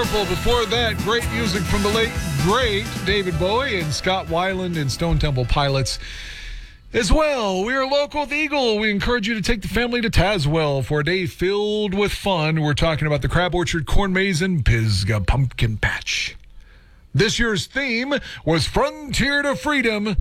Purple. Before that, great music from the late, great David Bowie and Scott Weiland and Stone Temple Pilots. As well, we are local with Eagle. We encourage you to take the family to Tazewell for a day filled with fun. We're talking about the Crab Orchard, Corn Maze, and Pisgah Pumpkin Patch. This year's theme was Frontier to Freedom.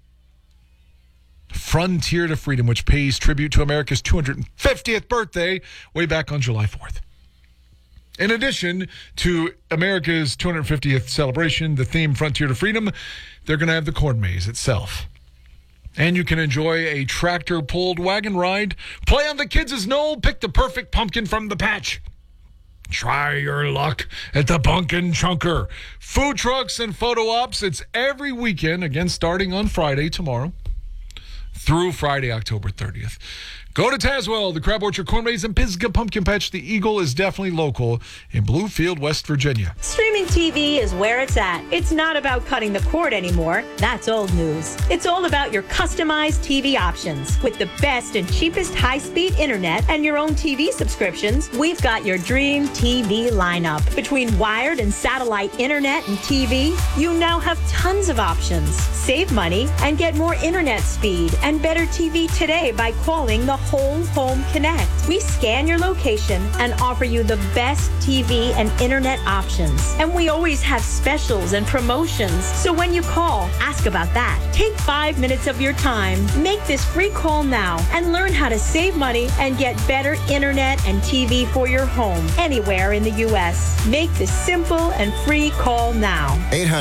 Frontier to Freedom, which pays tribute to America's 250th birthday way back on July 4th. In addition to America's 250th celebration, the theme Frontier to Freedom, they're going to have the Corn Maze itself. And you can enjoy a tractor-pulled wagon ride, play on the kids' knoll, pick the perfect pumpkin from the patch. Try your luck at the Pumpkin Chunker. Food trucks and photo ops, it's every weekend, again starting on Friday tomorrow through Friday, October 30th. Go to Tazewell, the Crab Orchard, Corn Maze, and Pisgah Pumpkin Patch. The Eagle is definitely local in Bluefield, West Virginia. Streaming TV is where it's at. It's not about cutting the cord anymore. That's old news. It's all about your customized TV options. With the best and cheapest high-speed internet and your own TV subscriptions, we've got your dream TV lineup. Between wired and satellite internet and TV, you now have tons of options. Save money and get more internet speed and better TV today by calling the Whole Home Connect. We scan your location and offer you the best TV and internet options. And we always have specials and promotions. So when you call, ask about that. Take 5 minutes of your time. Make this free call now and learn how to save money and get better internet and TV for your home anywhere in the U.S. Make this simple and free call now.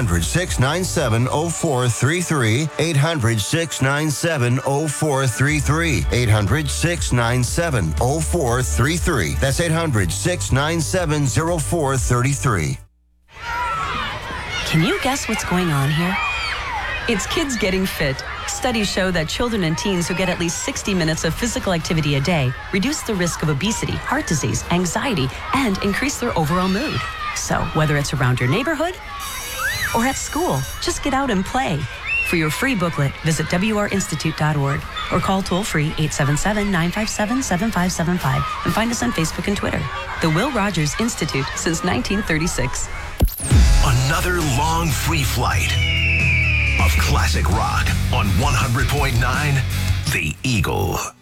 800-697-0433. 800-697-0433. 800-697-0433. That's 800-697-0433. Can you guess what's going on here? It's kids getting fit. Studies show that children and teens who get at least 60 minutes of physical activity a day reduce the risk of obesity, heart disease, anxiety, and increase their overall mood. So whether it's around your neighborhood or at school, just get out and play. For your free booklet, visit wrinstitute.org or call toll-free 877-957-7575 and find us on Facebook and Twitter. The Will Rogers Institute since 1936. Another long free flight of classic rock on 100.9 The Eagle.